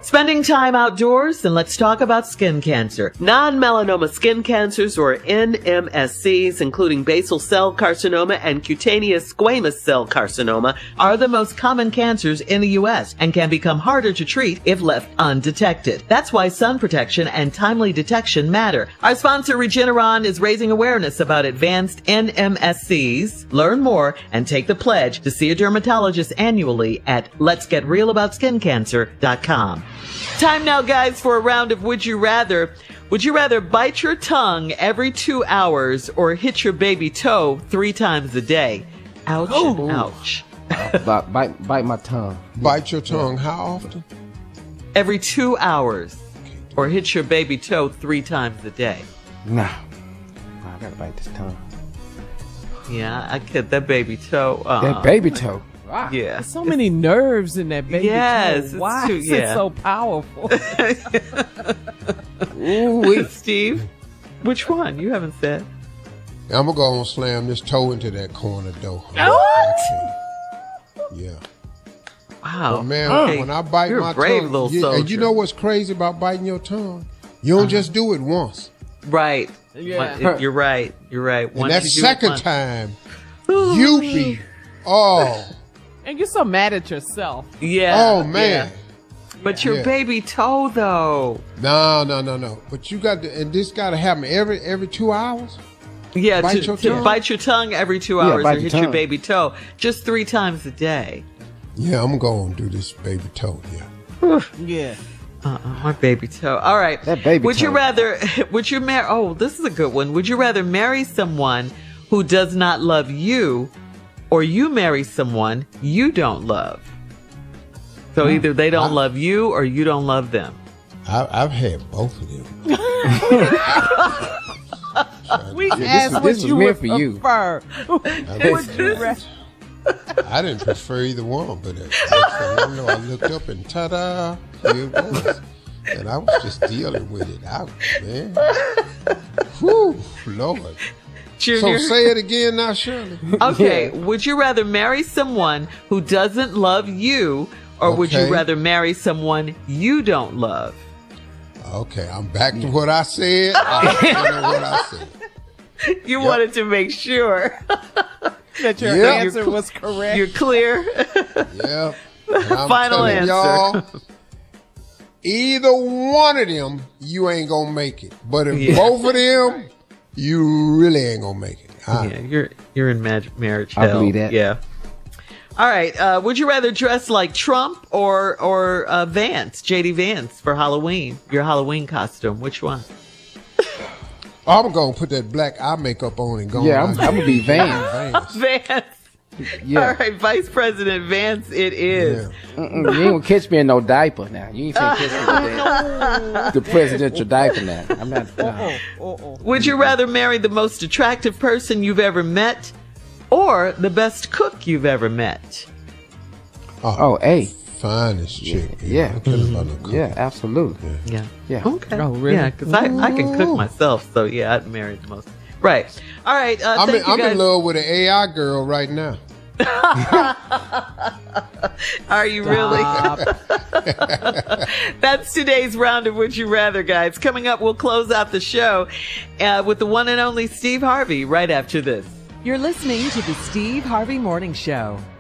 Spending time outdoors? Then let's talk about skin cancer. Non-melanoma skin cancers, or NMSCs, including basal cell carcinoma and cutaneous squamous cell carcinoma, are the most common cancers in the U.S. and can become harder to treat if left undetected. That's why sun protection and timely detection matter. Our sponsor, Regeneron, is raising awareness about advanced NMSCs. Learn more and take the pledge to see a dermatologist annually at letsgetrealaboutSkinCancer.com. Time now, guys, for a round of Would You Rather. Would you rather bite your tongue every 2 hours or hit your baby toe 3 times a day? Ouch and ouch. Bite my tongue. Bite your tongue how often? Every 2 hours or hit your baby toe 3 times a day. Nah. I gotta bite this tongue. Yeah, I get that baby toe. That baby toe. Yeah. There's so many nerves in that baby Yes, toe. Why it's is it so powerful? Ooh, Steve, which one? You haven't said. I'm going to go and slam this toe into that corner door. Yeah. Wow. But man, Okay. when I bite You're my a brave tongue, little and soldier. you know what's crazy about biting your tongue? You don't just do it once. Right. Yeah. You're right. You're right. And Once that you do it second once- time, you be, And you're so mad at yourself. Yeah. oh man. yeah. But your Yeah. baby toe, though. No. But you got to, and this got to happen every 2 hours? Yeah, Bite to your tongue? bite your tongue every 2 Yeah, hours or bite your hit your tongue. baby toe just 3 times a day. Yeah, I'm going to do this baby toe, yeah. Yeah. My baby toe. All right. That baby Would you toe. rather, would you marry, oh, this is a good one. Would you rather marry someone who does not love you, or you marry someone you don't love? So either they don't love you or you don't love them. I've had both of them. We this asked was what you meant would for you. prefer. Would you rather? I didn't prefer either one, but next thing I know, I looked up and ta-da, here it was. And I was just dealing with it out, man. Whew, Lord. Junior. So say it again now, Shirley. Okay. Would you rather marry someone who doesn't love you, or would you Okay. rather marry someone you don't love? Okay, I'm back to what I said. I know what I said. You wanted to make sure That your Yeah. answer was correct. you're clear. Yeah. And I'm Final telling answer. y'all, either one of them, you ain't gonna make it. But if Yeah. both of them, you really ain't gonna make it. Yeah, you're in marriage I hell. believe that. Yeah. All right. Would you rather dress like Trump or Vance, JD Vance, for Halloween? Your Halloween costume. Which one? I'm gonna put that black eye makeup on and go. Yeah, I'm out. gonna be Van. Vance. Vance. Yeah. All right, Vice President Vance. It is. Yeah. You ain't gonna catch me in no diaper now. You ain't finna catch me with the presidential diaper now. I'm not. Would you rather marry the most attractive person you've ever met, or the best cook you've ever met? Oh, hey. Finest chick. Yeah. I don't care about no cook. Yeah, absolutely. Yeah. Yeah. Okay. Oh, really? Yeah, because I can cook myself, so yeah, I'd marry the most. Right. All right. I'm Thank you in guys. love with an AI girl right now. Are you really? That's today's round of Would You Rather, guys. Coming up, we'll close out the show with the one and only Steve Harvey right after this. You're listening to the Steve Harvey Morning Show.